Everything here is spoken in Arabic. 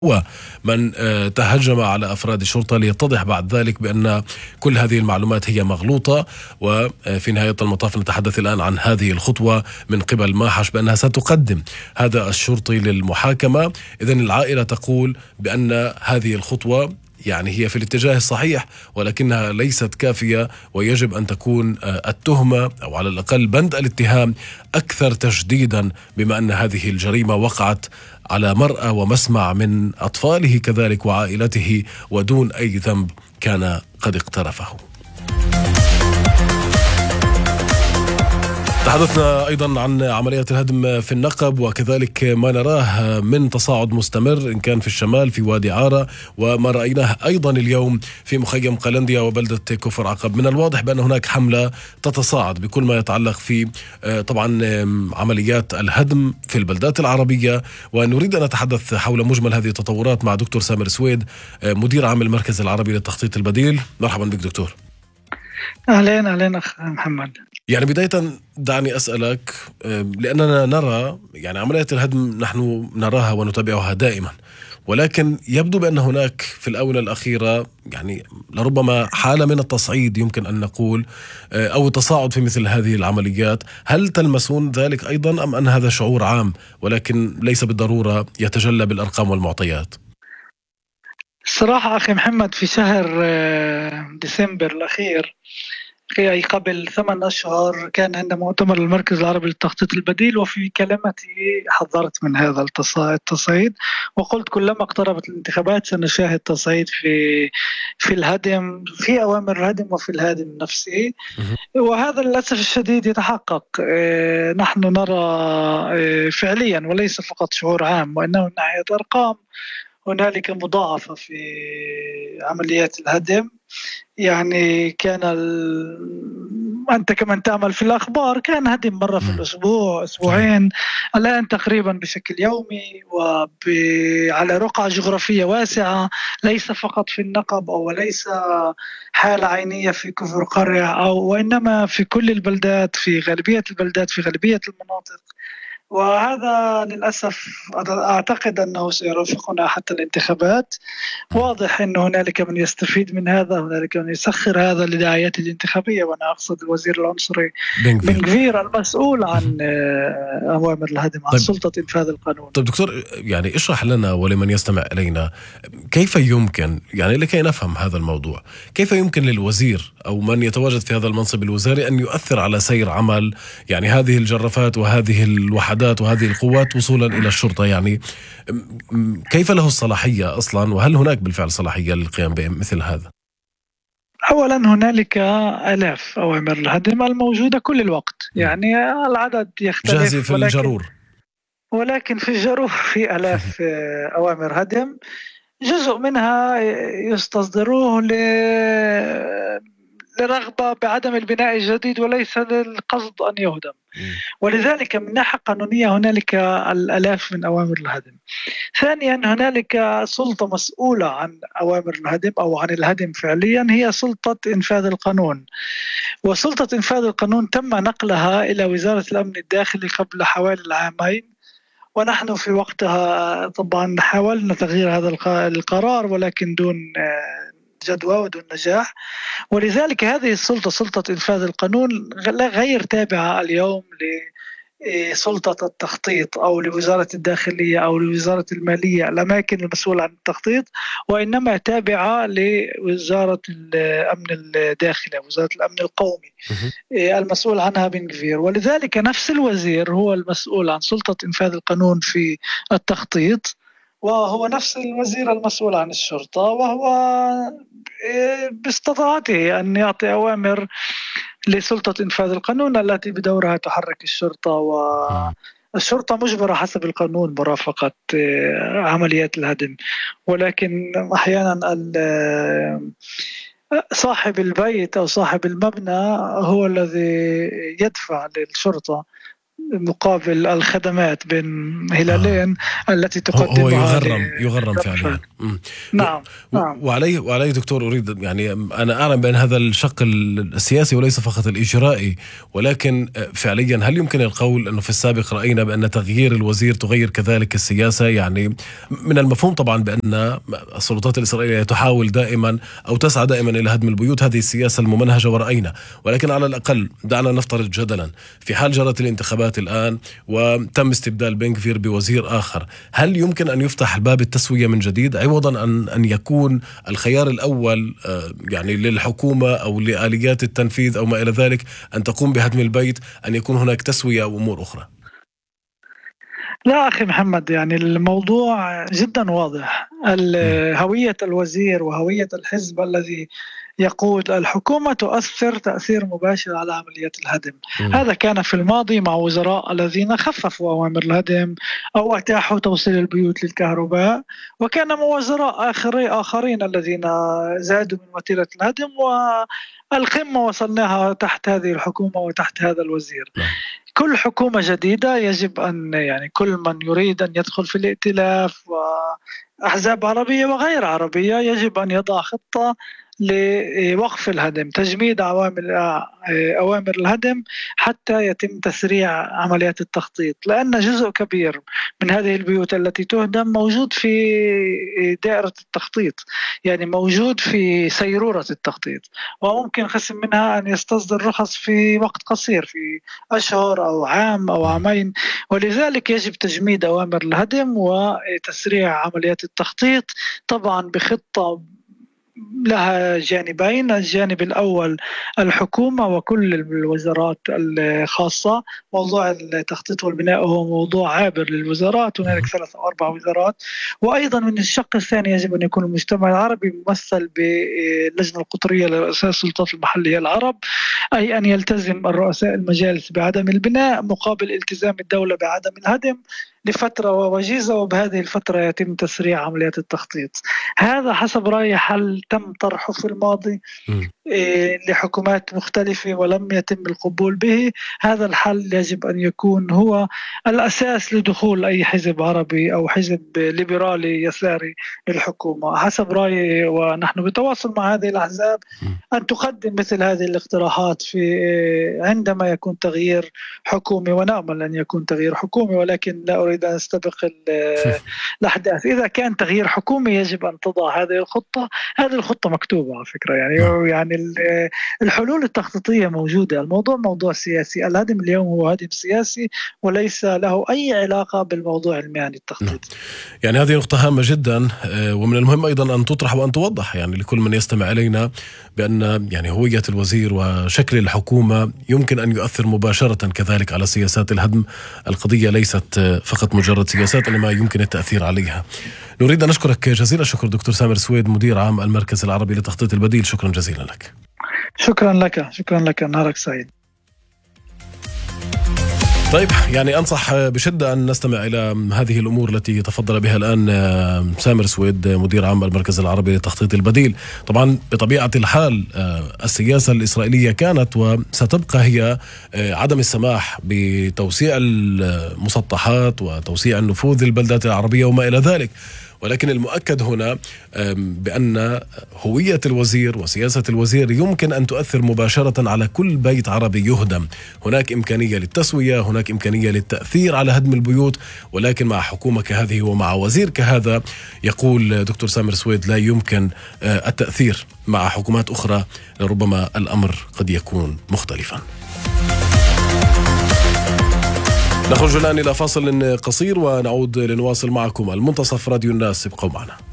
هو من تهجم على أفراد الشرطة، ليتضح بعد ذلك بأن كل هذه المعلومات هي مغلوطة. وفي نهاية المطاف نتحدث الآن عن هذه الخطوة من قبل ماحش بأنها ستقدم هذا الشرطي للمحاكمة. إذن العائلة تقول بأن هذه الخطوة يعني هي في الاتجاه الصحيح، ولكنها ليست كافية، ويجب أن تكون التهمة أو على الأقل بند الاتهام أكثر تشديدا، بما أن هذه الجريمة وقعت على مرأى ومسمع من أطفاله كذلك وعائلته، ودون أي ذنب كان قد اقترفه. تحدثنا أيضا عن عمليات الهدم في النقب، وكذلك ما نراه من تصاعد مستمر إن كان في الشمال في وادي عارة، وما رأيناه أيضا اليوم في مخيم قلنديا وبلدة كفر عقب. من الواضح بأن هناك حملة تتصاعد بكل ما يتعلق في طبعا عمليات الهدم في البلدات العربية، ونريد أن نتحدث حول مجمل هذه التطورات مع دكتور سامر سويد، مدير عام المركز العربي للتخطيط البديل. مرحبا بك دكتور. أهلين أخ محمد. يعني بداية دعني أسألك، لأننا نرى يعني عمليات الهدم نحن نراها ونتابعها دائما، ولكن يبدو بأن هناك في الآونة الأخيرة يعني لربما حالة من التصعيد يمكن أن نقول، أو التصاعد في مثل هذه العمليات. هل تلمسون ذلك أيضا، أم أن هذا شعور عام ولكن ليس بالضرورة يتجلى بالأرقام والمعطيات؟ الصراحة أخي محمد، في شهر ديسمبر الأخير، أي قبل 8 أشهر، كان عندما مؤتمر المركز العربي للتخطيط البديل، وفي كلمتي حذرت من هذا التصعيد، وقلت كلما اقتربت الانتخابات سنشاهد تصعيد في الهدم، في أوامر الهدم وفي الهدم نفسه. وهذا للأسف الشديد يتحقق. نحن نرى فعليا، وليس فقط شعور عام، وإنه من ناحية أرقام هنالك مضاعفة في عمليات الهدم. يعني كان أنت كمان تعمل في الأخبار، كان هدم مرة في الأسبوع أسبوعين، الآن تقريبا بشكل يومي وعلى رقعة جغرافية واسعة، ليس فقط في النقب أو ليس حالة عينية في كفر قرع، وإنما في كل البلدات، في غالبية البلدات، في غالبية المناطق. وهذا للأسف أعتقد أنه سيرافقنا حتى الانتخابات. واضح أن هنالك من يستفيد من هذا، هنالك من يسخر هذا لدعايات الانتخابية، وأنا أقصد الوزير العنصري بن غفير المسؤول عن أوامر الهدم، عن سلطة إنفاذ القانون. طيب دكتور، يعني اشرح لنا ولمن يستمع إلينا كيف يمكن، يعني لكي نفهم هذا الموضوع، كيف يمكن للوزير أو من يتواجد في هذا المنصب الوزاري أن يؤثر على سير عمل يعني هذه الجرافات وهذه الوحدات وهذه القوات وصولا إلى الشرطة؟ يعني كيف له الصلاحية أصلا، وهل هناك بالفعل صلاحية للقيام بمثل هذا؟ أولا هنالك آلاف أوامر الهدم الموجودة كل الوقت، يعني العدد يختلف، جاهزة في الجرور، ولكن في الجرور في آلاف أوامر هدم. جزء منها يستصدروه لرغبة بعدم البناء الجديد، وليس للقصد أن يهدم. ولذلك من ناحية قانونية هنالك الآلاف من أوامر الهدم. ثانيا، هنالك سلطة مسؤولة عن أوامر الهدم أو عن الهدم فعليا، هي سلطة إنفاذ القانون. وسلطة إنفاذ القانون تم نقلها إلى وزارة الأمن الداخلي قبل حوالي العامين، ونحن في وقتها طبعا حاولنا تغيير هذا القرار، ولكن دون جدوى ودون نجاح. ولذلك هذه السلطة، سلطة إنفاذ القانون، غير تابعة اليوم لسلطة التخطيط أو لوزارة الداخلية أو لوزارة المالية، الأماكن المسؤولة عن التخطيط، وإنما تابعة لوزارة الأمن الداخلي، وزارة الأمن القومي، المسؤول عنها بن غفير. ولذلك نفس الوزير هو المسؤول عن سلطة إنفاذ القانون في التخطيط، وهو نفس الوزير المسؤول عن الشرطة، وهو باستطاعته أن يعطي أوامر لسلطة إنفاذ القانون التي بدورها تحرك الشرطة. والشرطة مجبرة حسب القانون مرافقة عمليات الهدم، ولكن أحيانا صاحب البيت أو صاحب المبنى هو الذي يدفع للشرطة مقابل الخدمات بين هلالين التي تقدمها. هو يغرم فعليا. نعم. وعليه دكتور، أريد يعني أنا أعلم بأن هذا الشق السياسي وليس فقط الإجرائي، ولكن فعليا هل يمكن القول أنه في السابق رأينا بأن تغيير الوزير تغير كذلك السياسة؟ يعني من المفهوم طبعا بأن السلطات الإسرائيلية تحاول دائما أو تسعى دائما إلى هدم البيوت، هذه السياسة الممنهجة ورأينا، ولكن على الأقل دعنا نفترض جدلا في حال جرت الانتخابات الآن وتم استبدال بن غفير بوزير آخر، هل يمكن أن يفتح باب التسوية من جديد، عوضا أن يكون الخيار الأول يعني للحكومة أو لآليات التنفيذ أو ما إلى ذلك أن تقوم بهدم البيت، أن يكون هناك تسوية أو أمور أخرى؟ لا أخي محمد، يعني الموضوع جدا واضح. هوية الوزير وهوية الحزب الذي يقود الحكومة تؤثر تأثير مباشر على عملية الهدم. هذا كان في الماضي مع وزراء الذين خففوا أوامر الهدم أو أتاحوا توصيل البيوت للكهرباء، وكان مع وزراء آخرين الذين زادوا من وتيرة الهدم، والقمة وصلناها تحت هذه الحكومة وتحت هذا الوزير. كل حكومة جديدة يجب أن يعني كل من يريد أن يدخل في الائتلاف وأحزاب عربية وغير عربية يجب أن يضع خطة لوقف الهدم، تجميد أوامر الهدم حتى يتم تسريع عمليات التخطيط، لأن جزء كبير من هذه البيوت التي تهدم موجود في دائرة التخطيط، يعني موجود في سيرورة التخطيط، وممكن قسم منها أن يستصدر رخص في وقت قصير، في أشهر أو عام أو عامين، ولذلك يجب تجميد أوامر الهدم وتسريع عمليات التخطيط، طبعا بخطة لها جانبين. الجانب الأول الحكومة وكل الوزارات الخاصة، موضوع التخطيط والبناء هو موضوع عابر للوزارات، هناك 3 أو 4 وزارات. وأيضا من الشق الثاني يجب أن يكون المجتمع العربي ممثل باللجنة القطرية لرؤساء السلطات المحلية العرب، أي أن يلتزم الرؤساء المجالس بعدم البناء مقابل التزام الدولة بعدم الهدم لفترة وجيزة، وبهذه الفترة يتم تسريع عمليات التخطيط. هذا حسب رأيي حل تم طرحه في الماضي لحكومات مختلفة ولم يتم القبول به. هذا الحل يجب أن يكون هو الأساس لدخول أي حزب عربي أو حزب ليبرالي يساري للحكومة حسب رأيي، ونحن بتواصل مع هذه الأحزاب أن تقدم مثل هذه الاقتراحات في عندما يكون تغيير حكومي، ونأمل أن يكون تغيير حكومي، ولكن لا أريد أن أستبق الأحداث. إذا كان تغيير حكومي يجب أن تضع هذه الخطة. هذه الخطة مكتوبة على فكرة، يعني الحلول التخطيطية موجودة. الموضوع موضوع سياسي، الهدم اليوم هو هدم سياسي وليس له أي علاقة بالموضوع المهني التخطيطي. يعني هذه نقطة هامة جدا، ومن المهم أيضا أن تطرح وأن توضح يعني لكل من يستمع إلينا بأن يعني هوية الوزير وشكل الحكومة يمكن أن يؤثر مباشرة كذلك على سياسات الهدم. القضية ليست فقط مجرد سياسات، إنما يمكن التأثير عليها. نريد أن نشكرك جزيل الشكر دكتور سامر سويد، مدير عام المركز العربي للتخطيط البديل. شكرا جزيلا لك. شكرا لك، نهارك سعيد. طيب، يعني أنصح بشدة أن نستمع إلى هذه الأمور التي تفضل بها الآن سامر سويد مدير عام المركز العربي للتخطيط البديل. طبعا بطبيعة الحال السياسة الإسرائيلية كانت وستبقى هي عدم السماح بتوسيع المسطحات وتوسيع النفوذ للبلدات العربية وما إلى ذلك، ولكن المؤكد هنا بأن هوية الوزير وسياسة الوزير يمكن أن تؤثر مباشرة على كل بيت عربي يهدم. هناك إمكانية للتسوية، هناك إمكانية للتأثير على هدم البيوت، ولكن مع حكومة كهذه ومع وزير كهذا يقول دكتور سامر سويد لا يمكن التأثير. مع حكومات أخرى لربما الأمر قد يكون مختلفا. نخرج الآن إلى فاصل قصير ونعود لنواصل معكم المنتصف راديو الناس. ابقوا معنا.